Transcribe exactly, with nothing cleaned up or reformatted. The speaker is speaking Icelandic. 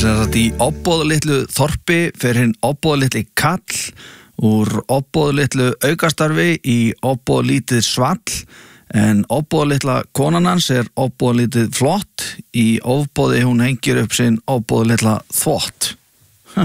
sem sagt í ofboðalitlu þorpi fer hinn ofboðalitli kall úr ofboðalitlu aukastarfi í ofboðlítið svall, en ofboðalitla konan hans er ofboðlítið flott, í ofboði hún hengir upp sinn ofboðalitla þvott.